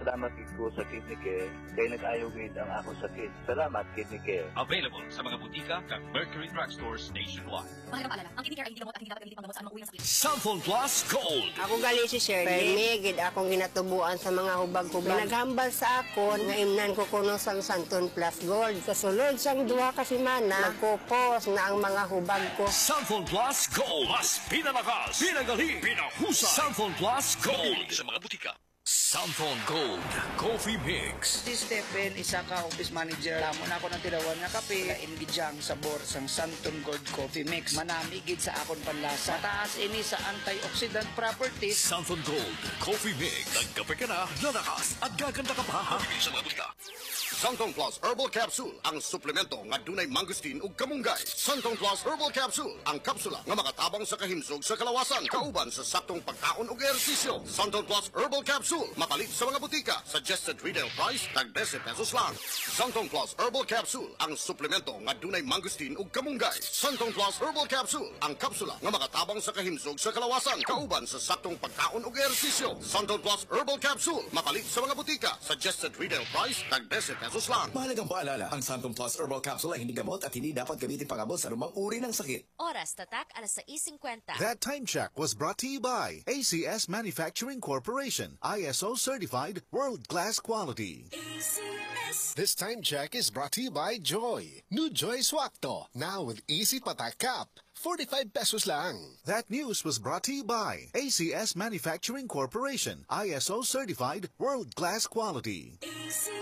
salamat ko sa Kidney Care kay nag-ayo gid ang akong sakit. Salamat Kidney Care. Available sa mga butika kag Mercury Drugstores nationwide. Mahalagang paalala, ang Kidney Care ay hindi gamot at hindi dapat gamitin panggamot sa anumang uri ng sakit. Samphon Plus Gold. Ako gali si Shirley. Permigid akong ginatubuan sa mga hubag-hubag. Naghambal sa akon nga imnan ko kuno sang Santon Plus Gold. Sa sulod sang duha ka semana, nagkupos na ang mga hubag ko. Samphon Plus Gold. Mas pinalakas, pinagaling, pinahusay. Samphon Plus Gold. Sa mga butika. Samphon Gold Coffee Mix. Si Stephen, isa ka office manager. Lamon ako ng tirawan nga kape. Inbidyang sabor sang Santon Gold Coffee Mix. Manamigid sa akon panlasa. Mataas ini sa antioxidant properties. Samphon Gold Coffee Mix. Nagkape ka na, lalakas at gaganda ka pa. Sa mga butika. Santon Plus Herbal Capsule, ang suplemento nga dunay mangustin ug kamunggay. Santon Plus Herbal Capsule, ang kapsula nga makatabang sa kahimsog sa kalawasan, kauban sa saktong pagkaon ug ehersisyo. Santon Plus Herbal Capsule, mapalit sa mga butika. Suggested retail price, tag 10 pesos lang. Santon Plus Herbal Capsule, ang suplemento nga dunay mangustin ug kamunggay. Santon Plus Herbal Capsule, ang kapsula nga makatabang sa kahimsog sa kalawasan, kauban sa saktong pagkaon ug ehersisyo. Santon Plus Herbal Capsule, mapalit sa mga butika. Suggested retail price, tag 10 pesos lang. Mahalagang paalala, ang Santon Plus Herbal Capsule ay hindi gamot at hindi dapat gamitin panggamot sa anumang uri ng sakit. Oras tatak, alas 6:50. That time check was brought to you by ACS Manufacturing Corporation, ISO certified, world-class quality. ACS. This time check is brought to you by Joy. New Joy Swakto, now with Easy Patak Cap. 45 pesos lang. That news was brought to you by ACS Manufacturing Corporation, ISO certified, world-class quality.